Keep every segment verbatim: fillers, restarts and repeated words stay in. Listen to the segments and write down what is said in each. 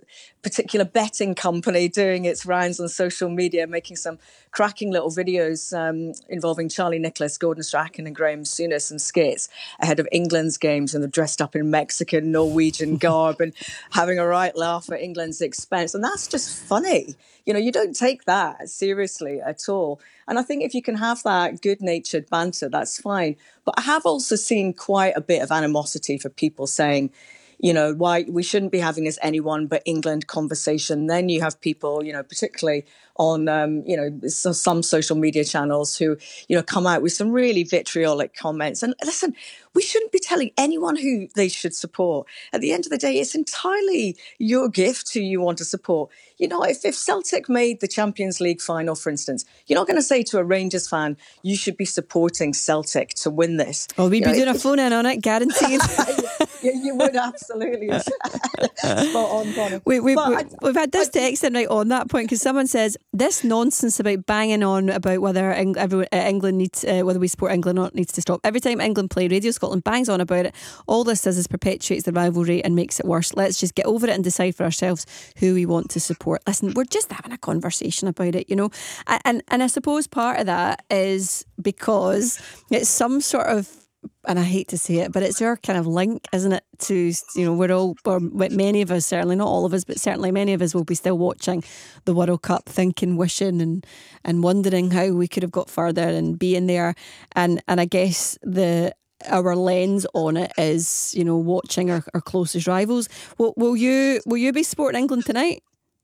particular betting company doing its rounds on social media, making some cracking little videos um, involving Charlie Nicholas, Gordon Strachan and Graham Souness and skits ahead of England's games, and they're dressed up in Mexican, Norwegian garb and having a right laugh at England's expense. And that's just funny. You know, you don't take that seriously at all. And I think if you can have that good-natured banter, that's fine. But I have also seen quite a bit of animosity for people saying, you know, why we shouldn't be having this anyone but England conversation. Then you have people, you know, particularly on, um, you know, some social media channels who, you know, come out with some really vitriolic comments. And listen, we shouldn't be telling anyone who they should support. At the end of the day, it's entirely your gift who you want to support. You know, if, if Celtic made the Champions League final, for instance, you're not going to say to a Rangers fan, you should be supporting Celtic to win this. Oh, we'd you be know, doing a phone in on it, guaranteed. Yeah, you would absolutely. Spot on, Connor. We, we, we, I, we've had this I, text in right on that point, because someone says this nonsense about banging on about whether Eng- everyone, uh, England needs, uh, whether we support England or not, needs to stop. Every time England play, Radio Scotland bangs on about it. All this does is perpetuates the rivalry and makes it worse. Let's just get over it and decide for ourselves who we want to support. Listen, we're just having a conversation about it, you know. And and I suppose part of that is because it's some sort of, and I hate to say it, but it's our kind of link, isn't it, to, you know, we're all, or many of us, certainly not all of us, but certainly many of us will be still watching the World Cup, thinking, wishing and and wondering how we could have got further and being there. And and I guess the our lens on it is, you know, watching our, our closest rivals. Will, will you will you be supporting England tonight?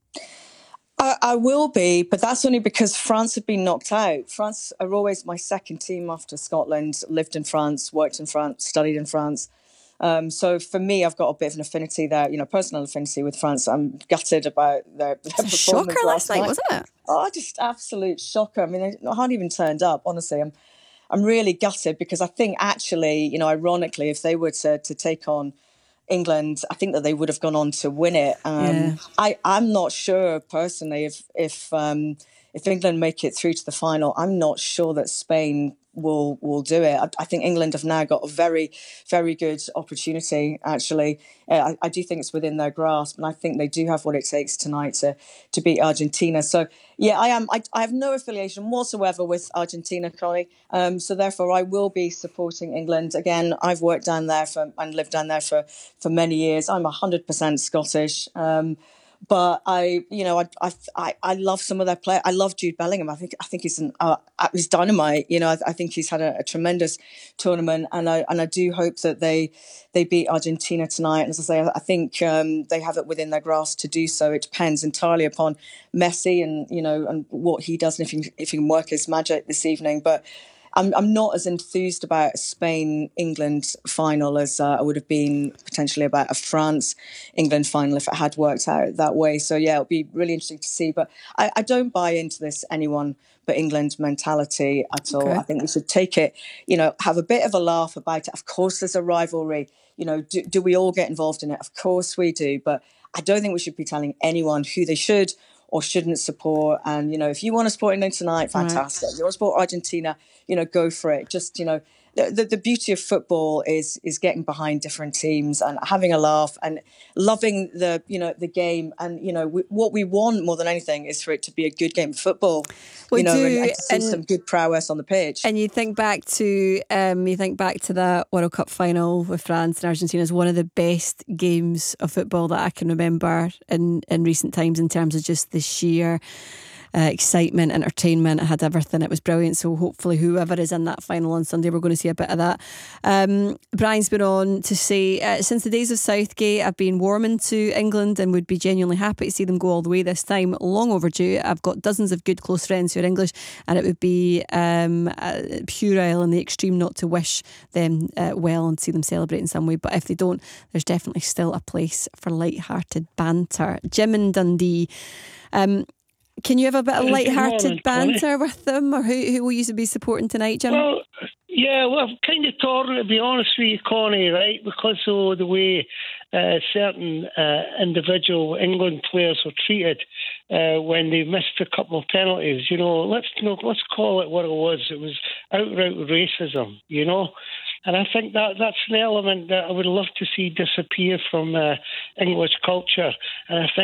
I, I will be, but that's only because France have been knocked out. France are always my second team after Scotland. Lived in France, worked in France, studied in France. Um, so for me, I've got a bit of an affinity there, you know, personal affinity with France. I'm gutted about their, their it's a performance shocker last night, night, wasn't it? Oh, just absolute shocker. I mean, they hadn't even turned up, honestly. I'm I'm really gutted because I think actually, you know, ironically, if they were to, to take on England, I think that they would have gone on to win it. Um, yeah. I, I'm not sure personally if if um, if England make it through to the final. I'm not sure that Spain will will do it. I, I think England have now got a very very good opportunity. Actually, uh, I, I do think it's within their grasp, and I think they do have what it takes tonight to to beat Argentina. So yeah, I am. I, I have no affiliation whatsoever with Argentina, Connie. Um, so therefore, I will be supporting England. Again, I've worked down there for and lived down there for for many years. I'm one hundred percent Scottish. Um, But I, you know, I, I, I love some of their play. I love Jude Bellingham. I think, I think he's an, uh, he's dynamite. You know, I, I think he's had a, a tremendous tournament, and I, and I do hope that they, they beat Argentina tonight. And as I say, I, I think um, they have it within their grasp to do so. It depends entirely upon Messi and you know and what he does, and if he, if he can work his magic this evening. But I'm I'm not as enthused about a Spain-England final as uh, I would have been potentially about a France-England final if it had worked out that way. So yeah, it'll be really interesting to see. But I, I don't buy into this anyone but England mentality at all. Okay. I think we should take it, you know, have a bit of a laugh about it. Of course, there's a rivalry. You know, do, do we all get involved in it? Of course we do. But I don't think we should be telling anyone who they should or shouldn't support. And, you know, if you want to support England tonight, fantastic. Right. If you want to support Argentina, you know, go for it. Just, you know, the, the, the beauty of football is is getting behind different teams and having a laugh and loving the, you know, the game. And, you know, we, what we want more than anything is for it to be a good game of football, we you know, do, and, and to see and, some good prowess on the pitch. And you think back to, um, you think back to that World Cup final with France and Argentina as one of the best games of football that I can remember in, in recent times in terms of just the sheer Uh, excitement, entertainment. It had everything. It was brilliant. So hopefully whoever is in that final on Sunday, we're going to see a bit of that. Um, Brian's been on to say, uh, since the days of Southgate, I've been warming to England and would be genuinely happy to see them go all the way this time. Long overdue. I've got dozens of good close friends who are English, and it would be um, uh, puerile in the extreme not to wish them uh, well and see them celebrate in some way. But if they don't, there's definitely still a place for light-hearted banter. Jim in Dundee. Um, Can you have a bit of light-hearted banter with them, or who who will you be supporting tonight, Jim? Well, yeah, well, I'm kind of torn, to be honest with you, Connie, right? Because of the way uh, certain uh, individual England players were treated uh, when they missed a couple of penalties. You know, let's you know, let's call it what it was. It was outright racism, you know. And I think that that's an element that I would love to see disappear from uh, English culture. And I think